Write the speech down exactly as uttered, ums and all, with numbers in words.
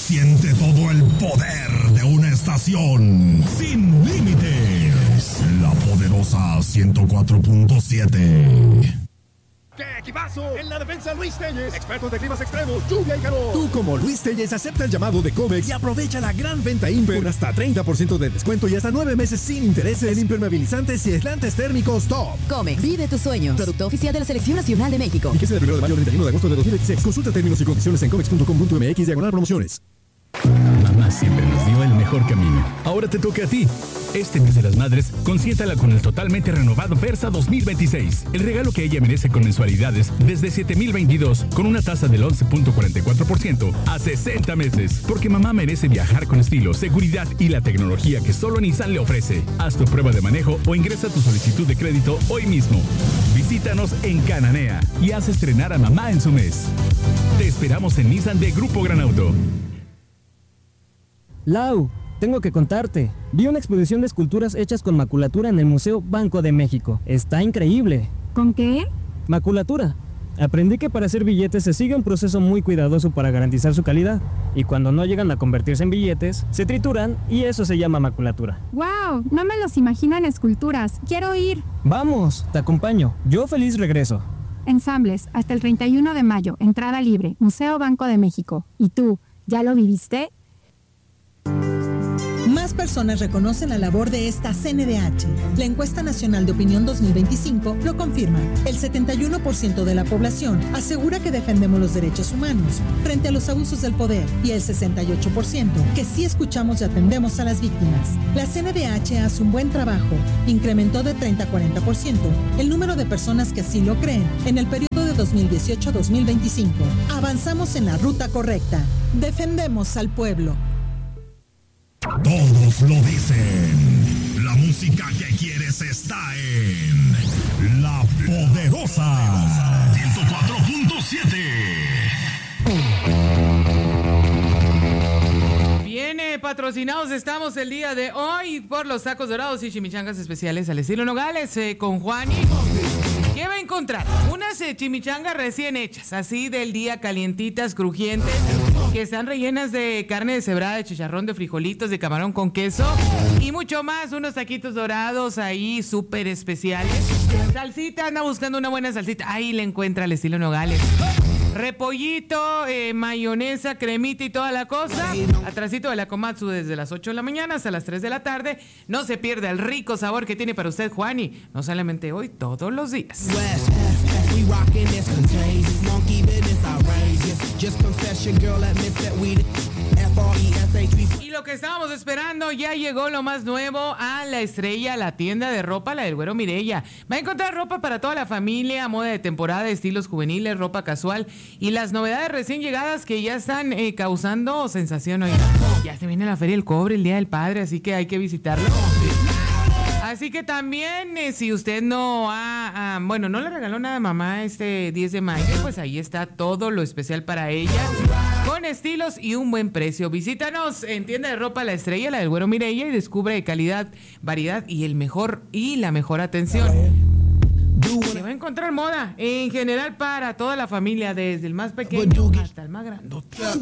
Siente todo el poder de una estación sin límites. La poderosa ciento cuatro punto siete. ¡Qué equipazo! En la defensa, Luis Telles, expertos de climas extremos, lluvia y calor. Tú, como Luis Telles, acepta el llamado de Comex y aprovecha la gran venta Imper con hasta treinta por ciento de descuento y hasta nueve meses sin intereses en impermeabilizantes y aislantes térmicos top. Comex, vive tus sueños. Producto oficial de la Selección Nacional de México. Vigencia del primero de mayo al treinta y uno de agosto de dos mil veintiséis. Consulta términos y condiciones en comex punto com punto m x diagonal promociones. Mamá siempre nos dio el mejor camino. Ahora te toca a ti. Este mes de las madres, consiéntala con el totalmente renovado Versa dos mil veintiséis. El regalo que ella merece con mensualidades desde siete mil veintidós, con una tasa del once punto cuarenta y cuatro por ciento a sesenta meses. Porque mamá merece viajar con estilo, seguridad y la tecnología que solo Nissan le ofrece. Haz tu prueba de manejo o ingresa tu solicitud de crédito hoy mismo. Visítanos en Cananea y haz estrenar a mamá en su mes. Te esperamos en Nissan de Grupo Gran Auto. Lau, tengo que contarte. Vi una exposición de esculturas hechas con maculatura en el Museo Banco de México. Está increíble. ¿Con qué? Maculatura. Aprendí que para hacer billetes se sigue un proceso muy cuidadoso para garantizar su calidad. Y cuando no llegan a convertirse en billetes, se trituran y eso se llama maculatura. ¡Wow! No me los imagino en esculturas. ¡Quiero ir! Vamos, te acompaño. Yo feliz regreso. Ensambles, hasta el treinta y uno de mayo. Entrada libre. Museo Banco de México. ¿Y tú, ya lo viviste? Más personas reconocen la labor de esta C N D H. La encuesta nacional de opinión dos mil veinticinco lo confirma. El setenta y uno por ciento de la población asegura que defendemos los derechos humanos frente a los abusos del poder y el sesenta y ocho por ciento que sí escuchamos y atendemos a las víctimas. La C N D H hace un buen trabajo. Incrementó de treinta a cuarenta por ciento el número de personas que así lo creen en el periodo de dos mil dieciocho a dos mil veinticinco. Avanzamos en la ruta correcta. Defendemos al pueblo. Todos lo dicen. La música que quieres está en La Poderosa ciento cuatro punto siete. Bien, eh, patrocinados estamos el día de hoy por los tacos dorados y chimichangas especiales al estilo Nogales eh, con Juani. ¿Qué va a encontrar? Unas eh, chimichangas recién hechas, así del día, calientitas, crujientes, que están rellenas de carne deshebrada, de chicharrón, de frijolitos, de camarón con queso y mucho más. Unos taquitos dorados ahí súper especiales. Salsita, anda buscando una buena salsita. Ahí le encuentra al estilo Nogales. Repollito, eh, mayonesa, cremita y toda la cosa. Atrasito de la Komatsu desde las ocho de la mañana hasta las tres de la tarde. No se pierda el rico sabor que tiene para usted, Juani. No solamente hoy, todos los días. Y lo que estábamos esperando, ya llegó lo más nuevo a La Estrella, la tienda de ropa, la del Güero Mireya. Va a encontrar ropa para toda la familia, moda de temporada, estilos juveniles, ropa casual y las novedades recién llegadas que ya están eh, causando sensación hoy. Ya se viene la Feria del Cobre, el Día del Padre, así que hay que visitarlo. Así que también, eh, si usted no ha, ah, bueno, no le regaló nada a mamá este diez de mayo, pues ahí está todo lo especial para ella, con estilos y un buen precio. Visítanos en tienda de ropa La Estrella, la del Güero Mireya, y descubre calidad, variedad y el mejor y la mejor atención. Se va a encontrar moda en general para toda la familia, desde el más pequeño hasta el más grande.